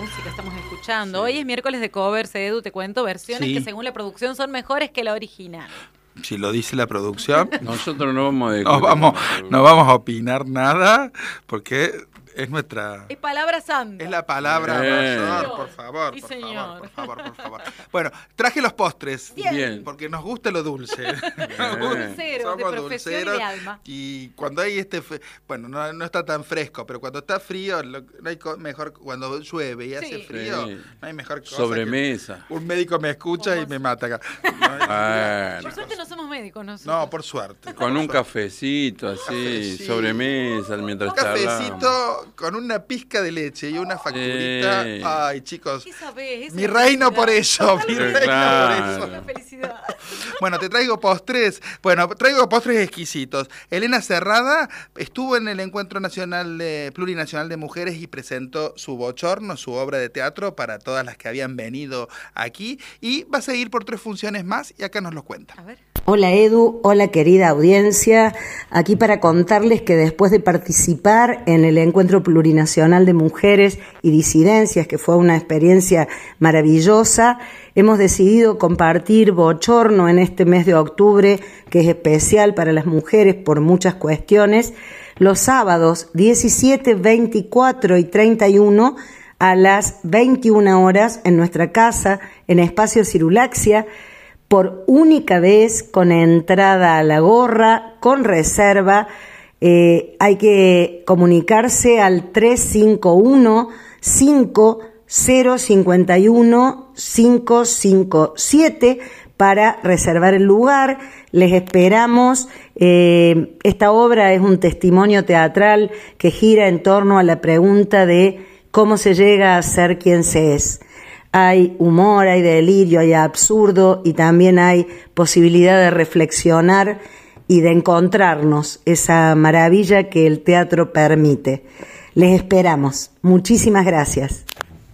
música estamos escuchando. Hoy es miércoles de covers, Edu, te cuento, versiones que según la producción son mejores que la original. Si lo dice la producción, nosotros no vamos no vamos a opinar nada, porque es nuestra... Es palabra santa. Es la palabra mayor, por favor, sí, por favor. Bueno, traje los postres. Bien. Porque nos gusta lo dulce. Dulcero, de profesión dulceros, y de alma. Y cuando hay bueno, no está tan fresco, pero cuando está frío, no hay mejor, cuando llueve y hace frío, no hay mejor cosa. Sobremesa. Un médico me escucha y me mata acá. Por suerte no somos médicos, ¿no? No, por suerte. Con un cafecito así, sobremesa, mientras charlamos. Un cafecito con una pizca de leche y una facturita. Ay, chicos. ¿Qué sabés? Mi reino por eso. Mi reino por eso. La felicidad. Bueno, te traigo postres. Bueno, traigo postres exquisitos. Elena Cerrada estuvo en el Encuentro Plurinacional de Mujeres y presentó su Bochorno, su obra de teatro para todas las que habían venido aquí. Y va a seguir por 3 funciones más y acá nos lo cuenta. A ver. Hola Edu, hola querida audiencia, aquí para contarles que después de participar en el Encuentro Plurinacional de Mujeres y Disidencias, que fue una experiencia maravillosa, hemos decidido compartir Bochorno en este mes de octubre, que es especial para las mujeres por muchas cuestiones, los sábados 17, 24 y 31 a las 21 horas en nuestra casa, en Espacio Cirulaxia, por única vez, con entrada a la gorra, con reserva. Hay que comunicarse al 351-5051-557 para reservar el lugar. Les esperamos. Esta obra es un testimonio teatral que gira en torno a la pregunta de cómo se llega a ser quien se es. Hay humor, hay delirio, hay absurdo y también hay posibilidad de reflexionar y de encontrarnos, esa maravilla que el teatro permite. Les esperamos. Muchísimas gracias.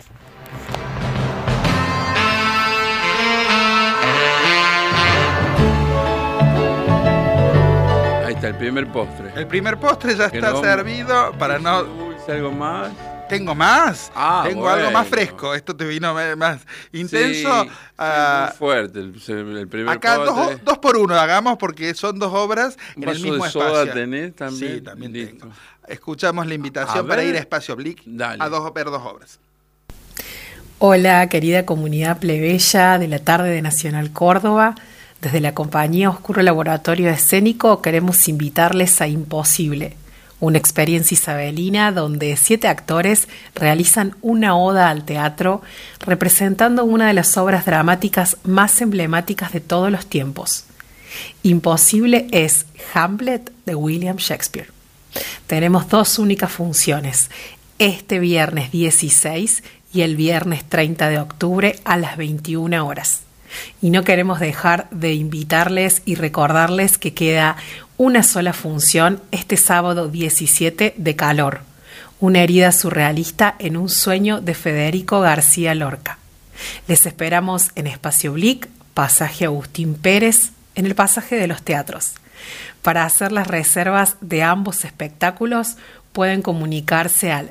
Ahí está el primer postre. El primer postre ya está servido para no... Dulce, ¿algo más? ¿Tengo más? Tengo bueno. algo más fresco. Esto te vino más intenso. Sí, muy fuerte el primer acá postre. 2 por 1 hagamos porque son 2 obras en el mismo de espacio. ¿Soda tenés también? Sí, también Listo. tengo. Escuchamos la invitación para ir a Espacio Blick a ver 2 obras. Hola, querida comunidad plebeya de la tarde de Nacional Córdoba. Desde la compañía Oscuro Laboratorio Escénico queremos invitarles a Imposible, una experiencia isabelina donde 7 actores realizan una oda al teatro representando una de las obras dramáticas más emblemáticas de todos los tiempos. Imposible es Hamlet de William Shakespeare. Tenemos 2 únicas funciones, este viernes 16 y el viernes 30 de octubre a las 21 horas. Y no queremos dejar de invitarles y recordarles que queda una sola función este sábado 17 de Calor, una herida surrealista en un sueño de Federico García Lorca. Les esperamos en Espacio Blick, pasaje Agustín Pérez, en el pasaje de los teatros. Para hacer las reservas de ambos espectáculos pueden comunicarse al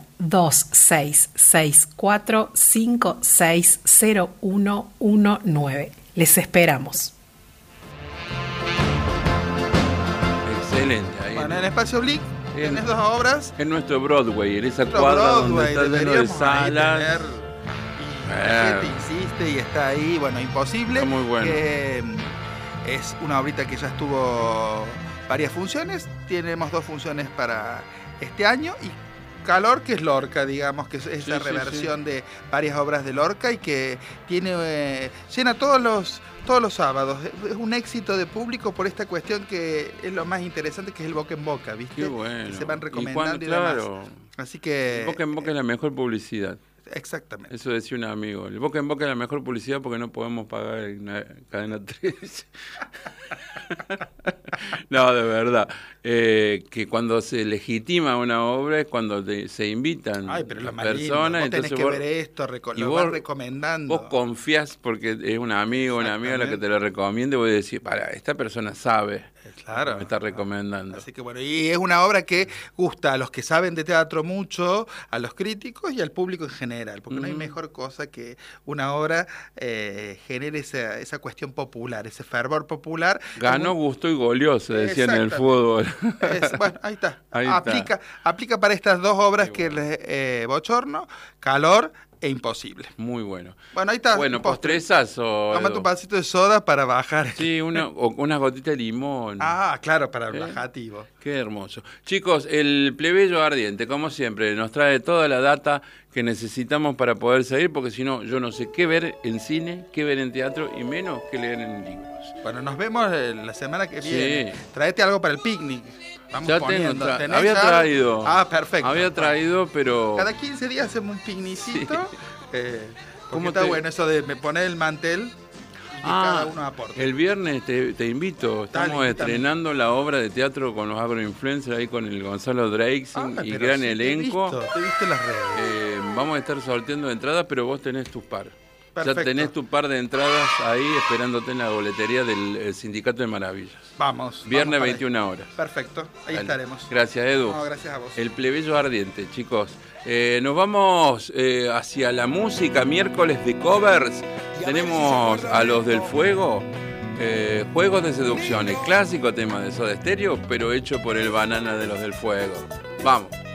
2664560119. Les esperamos. Excelente. Bueno, en Espacio Blick tenés 2 obras. En nuestro Broadway, en esa cuadra donde está lleno de salas. La gente insiste y está ahí. Bueno, Imposible. Está muy bueno. Que es una obrita que ya estuvo varias funciones. Tenemos 2 funciones para este año y Calor, que es Lorca, digamos, que es la reversión de varias obras de Lorca y que tiene llena todos los sábados. Es un éxito de público por esta cuestión que es lo más interesante, que es el boca en boca, ¿viste? Qué bueno. Y se van recomendando y demás. Así que... El boca en boca es la mejor publicidad. Exactamente. Eso decía un amigo. El boca en boca es la mejor publicidad porque no podemos pagar en Cadena 3. No, de verdad. que cuando se legitima una obra es cuando se invitan pero lo personas. Vos tenés que ver esto, lo vas recomendando. Vos confías porque es un amigo o una amiga la que te lo recomiende, vos decís, esta persona sabe. Claro. Me está recomendando. Así que bueno, y es una obra que gusta a los que saben de teatro mucho, a los críticos y al público en general, porque no hay mejor cosa que una obra genere esa cuestión popular, ese fervor popular. Ganó, gustó y goleó, se decía en el fútbol. Bueno, ahí está. Aplica para estas dos obras que les bochorno, Calor e Imposible. Muy bueno. Bueno, ahí está. Bueno, postrezazo. Tómate un vasito de soda para bajar. Sí, unas gotitas de limón. Claro, para el bajativo. Qué hermoso. Chicos, el Plebeyo Ardiente, como siempre, nos trae toda la data que necesitamos para poder seguir, porque si no, yo no sé qué ver en cine, qué ver en teatro y menos qué leer en libros. Bueno, nos vemos la semana que viene. Traete algo para el picnic. Vamos ya poniendo. Había traído. Perfecto. Había traído, pero... Cada 15 días hacemos un picnicito. Sí. ¿Cómo está bueno eso de poner el mantel y cada uno aporta? El viernes te invito. Estamos estrenando la obra de teatro con los agroinfluencers, ahí con el Gonzalo Dreixing y gran elenco. Te he visto en las redes. Vamos a estar sorteando entradas, pero vos tenés tus par. Perfecto. Ya tenés tu par de entradas ahí esperándote en la boletería del Sindicato de Maravillas. Vamos. Viernes 21 horas. Perfecto, ahí estaremos. Gracias, Edu. No, gracias a vos. El Plebeyo Ardiente, chicos. Nos vamos hacia la música, miércoles de covers. Tenemos a Los del Fuego, Juegos de Seducción, el clásico tema de Soda Stereo, pero hecho por el Banana de Los del Fuego. Vamos.